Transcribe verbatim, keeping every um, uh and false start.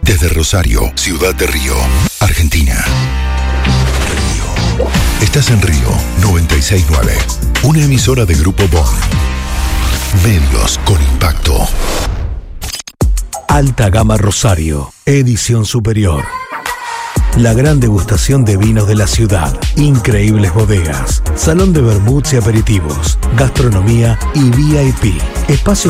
Desde Rosario, Ciudad de Río, Argentina. Río. Estás en Río noventa y seis punto nueve. Una emisora de Grupo B O N. Medios con impacto. Alta Gama Rosario, edición superior. La gran degustación de vinos de la ciudad, increíbles bodegas, salón de vermuts y aperitivos, gastronomía y V I P, espacios